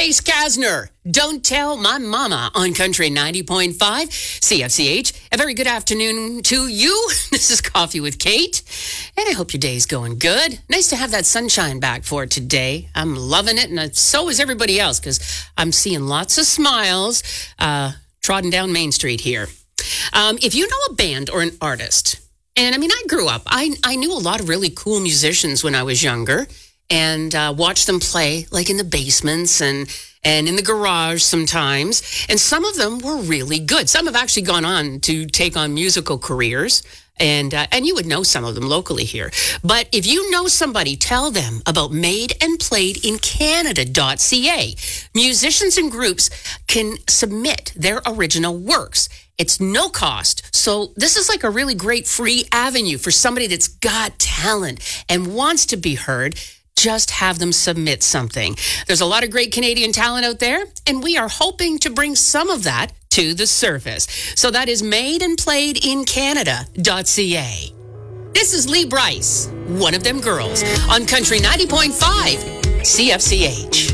Chase Kasner, Don't Tell My Mama on Country 90.5 CFCH. A very good afternoon to you. This is Coffee with Kate, and I hope your day's going good. Nice to have that sunshine back for today. I'm loving it, and so is everybody else, because I'm seeing lots of smiles trotting down Main Street here. If you know a band or an artist, and I grew up, I knew a lot of really cool musicians when I was younger, and watched them play like in the basements and in the garage sometimes. And some of them were really good. Some have actually gone on to take on musical careers. And you would know some of them locally here. But if you know somebody, tell them about madeandplayedincanada.ca. Musicians and groups can submit their original works. It's no cost. So this is like a really great free avenue for somebody that's got talent and wants to be heard. Just have them submit something. There's a lot of great Canadian talent out there, and we are hoping to bring some of that to the surface. So that is madeandplayedincanada.ca. This is Lee Bryce, one of them girls, on Country 90.5 CFCH.